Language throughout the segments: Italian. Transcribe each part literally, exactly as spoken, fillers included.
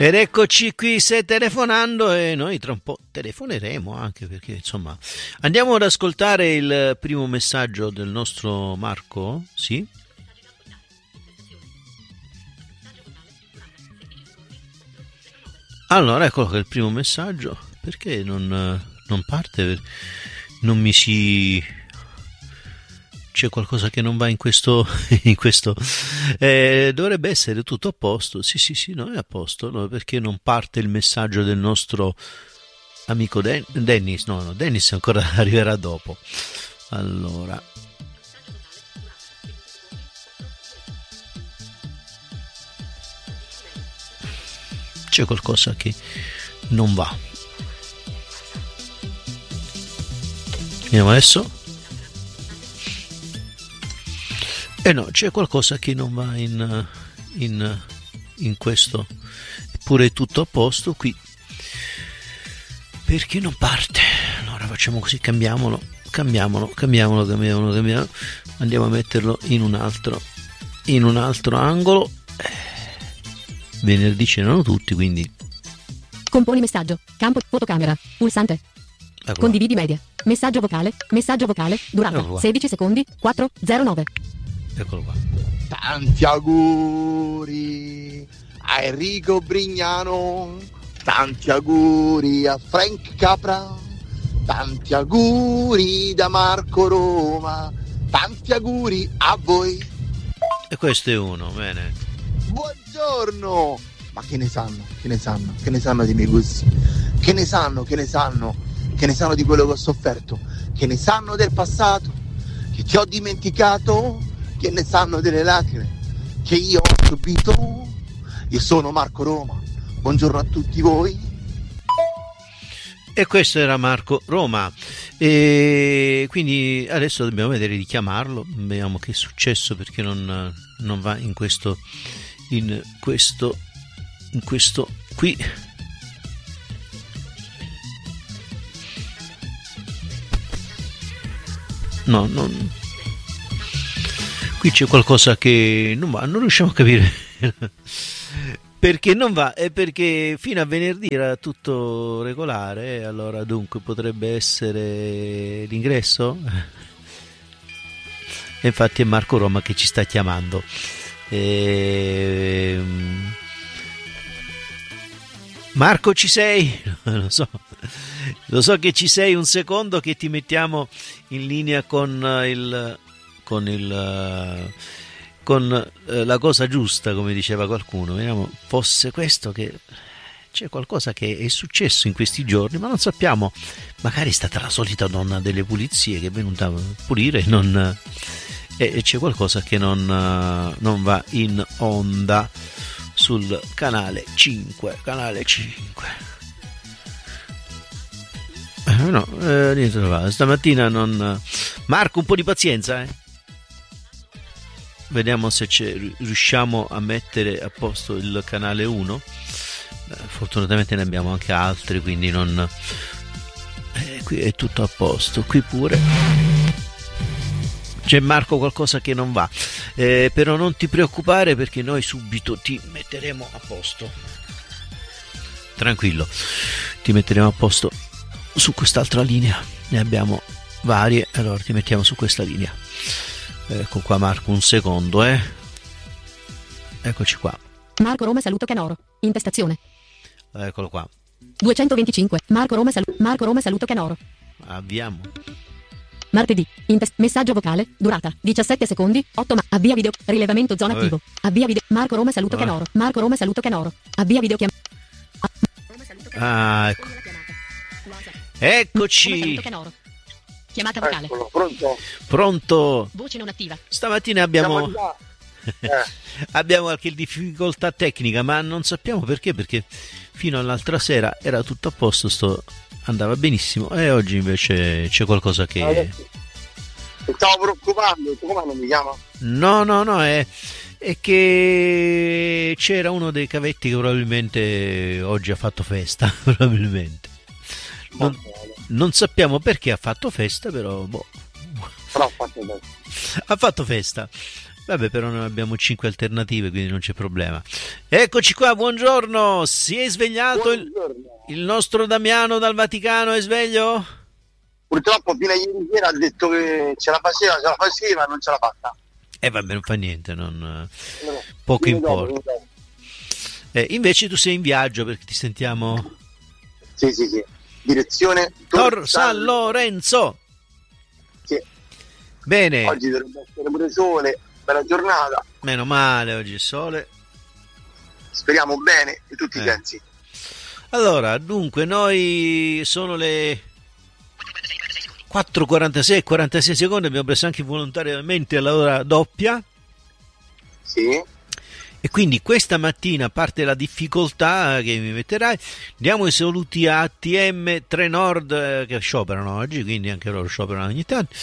Ed eccoci qui, stai telefonando e noi tra un po' telefoneremo anche perché insomma andiamo ad ascoltare il primo messaggio del nostro Marco, sì? Allora eccolo che è il primo messaggio, perché non, non parte, non mi si... c'è qualcosa che non va in questo, in questo eh, dovrebbe essere tutto a posto, sì sì sì, no, è a posto, no, perché non parte il messaggio del nostro amico Den- Dennis, no no, Dennis ancora arriverà dopo. Allora c'è qualcosa che non va, vediamo adesso. Eh no, c'è qualcosa che non va in, in, in questo, eppure è tutto a posto qui, perché non parte. Allora facciamo così, cambiamolo, cambiamolo, cambiamolo, cambiamolo, cambiamolo, andiamo a metterlo in un altro, in un altro angolo. Venerdì c'erano tutti, quindi... Componi messaggio, campo, fotocamera, pulsante. Ecco Condividi media, messaggio vocale, messaggio vocale, durata sedici secondi, quattro zero nove. Eccolo qua. Tanti auguri a Enrico Brignano, tanti auguri a Frank Capra, tanti auguri da Marco Roma, tanti auguri a voi. E questo è uno, bene. Buongiorno! Ma che ne sanno? Che ne sanno? Che ne sanno dei miei gusti? Che ne sanno? Che ne sanno? Che ne sanno di quello che ho sofferto? Che ne sanno del passato? Che ti ho dimenticato? Che ne sanno delle lacrime che io ho subito? Io sono Marco Roma, buongiorno a tutti voi. E questo era Marco Roma, e quindi adesso dobbiamo vedere di chiamarlo, vediamo che è successo, perché non, non va in questo, in questo, in questo qui. No, non... qui c'è qualcosa che non va, non riusciamo a capire perché non va, è perché fino a venerdì era tutto regolare, allora dunque potrebbe essere l'ingresso, e infatti è Marco Roma che ci sta chiamando. E... Marco, ci sei? Lo so, lo so che ci sei, un secondo che ti mettiamo in linea con il con il con la cosa giusta, come diceva qualcuno. Vediamo, fosse questo, che c'è qualcosa che è successo in questi giorni, ma non sappiamo, magari è stata la solita donna delle pulizie che è venuta a pulire e non, e c'è qualcosa che non, non va in onda sul canale cinque, canale cinque. Eh, no, eh, niente da fare. Stamattina non... Marco, un po' di pazienza, eh. Vediamo se riusciamo a mettere a posto il canale uno. Eh, fortunatamente ne abbiamo anche altri, quindi non... Eh, qui è tutto a posto, qui pure c'è, Marco, qualcosa che non va, eh, però non ti preoccupare, perché noi subito ti metteremo a posto, tranquillo, ti metteremo a posto su quest'altra linea, ne abbiamo varie, allora ti mettiamo su questa linea. Ecco qua, Marco, un secondo, eh eccoci qua. Marco Roma saluto Canoro, intestazione Eccolo qua. duecentoventicinque. Marco Roma, salu- Marco Roma saluto Canoro. Avviamo. Martedì. Intest- messaggio vocale. Durata diciassette secondi. otto ma- avvia video. Rilevamento zona attivo. Avvia video. Marco Roma saluto Vabbè. Canoro. Marco Roma saluto Canoro. Avvia video chiam- Ah, ecco. Eccoci. Saluto Canoro. Chiamata vocale. Eccolo, pronto? Pronto. Voce non attiva. Stamattina abbiamo Siamo già. Eh, abbiamo qualche difficoltà tecnica, ma non sappiamo perché, perché fino all'altra sera era tutto a posto, sto andava benissimo, e oggi invece c'è qualcosa che... adesso mi stavo preoccupando, come non mi chiama? No, no, no, è, è che c'era uno dei cavetti che probabilmente oggi ha fatto festa, probabilmente. Non, non sappiamo perché ha fatto festa, però boh. Però ho fatto bene. Ha fatto festa. Vabbè, però noi abbiamo cinque alternative, quindi non c'è problema. Eccoci qua, buongiorno. Si è svegliato il, il nostro Damiano dal Vaticano? È sveglio? Purtroppo fino a ieri sera ha detto che ce la faceva, ce la faceva, non ce l'ha fatta. E eh, vabbè, non fa niente, non, No, poco dimmi dopo, importa. dimmi dopo. Eh, invece tu sei in viaggio perché ti sentiamo... Sì, sì, sì. Direzione Tor San Lorenzo. Sì. Bene. Oggi dovrebbe essere pure sole, bella giornata. Meno male, oggi è sole. Speriamo bene di tutti i Eh. sensi. Allora, dunque, noi sono le quattro e quarantasei e quarantasei secondi, abbiamo preso anche volontariamente l'ora doppia. Sì. E quindi questa mattina, a parte la difficoltà che mi metterai, diamo i saluti a A T M tre Nord eh, che scioperano oggi, quindi anche loro scioperano ogni tanto.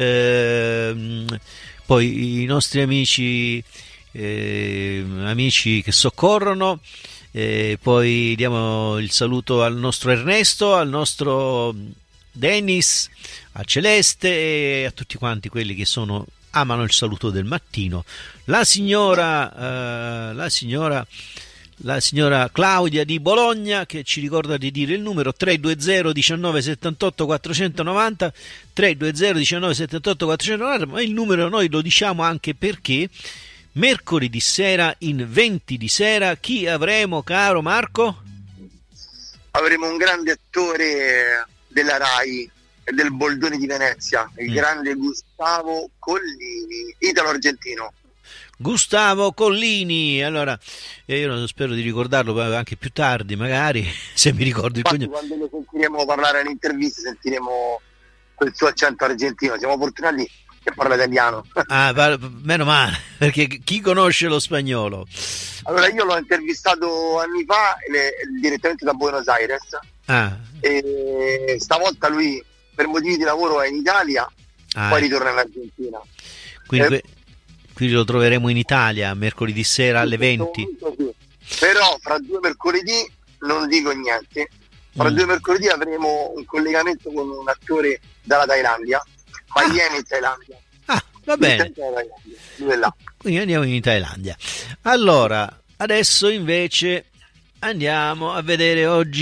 Ehm, poi i nostri amici, eh, amici che soccorrono. Eh, poi diamo il saluto al nostro Ernesto, al nostro Dennis, a Celeste e a tutti quanti quelli che sono amano il saluto del mattino. La signora, eh, la signora, la signora Claudia di Bologna che ci ricorda di dire il numero tre due zero diciannove settantotto quattrocentonovanta, tre due zero diciannove settantotto quattrocentonovanta, ma il numero noi lo diciamo anche perché mercoledì sera in venti di sera chi avremo, caro Marco? Avremo un grande attore della Rai e del Boldone di Venezia, il Mm. grande Gustavo Collini, italo-argentino. Gustavo Collini. Allora, eh, io spero di ricordarlo poi anche più tardi, magari, se mi ricordo il Infatti, cognome. quando lo sentiremo parlare alle interviste sentiremo quel suo accento argentino. Siamo fortunati che parla italiano. Ah, va- meno male, perché chi conosce lo spagnolo? Allora, io l'ho intervistato anni fa le- direttamente da Buenos Aires Ah, e stavolta lui per motivi di lavoro è in Italia, ah, poi ritorna in Argentina. quindi, eh. que- quindi lo troveremo in Italia mercoledì sera alle In questo venti. momento sì. Però fra due mercoledì non dico niente. Fra Mm. due mercoledì avremo un collegamento con un attore dalla Thailandia, Miami, Thailandia. Ah, va bene. Dalla Thailandia, lui è là. Quindi andiamo in Thailandia. Allora, adesso invece andiamo a vedere oggi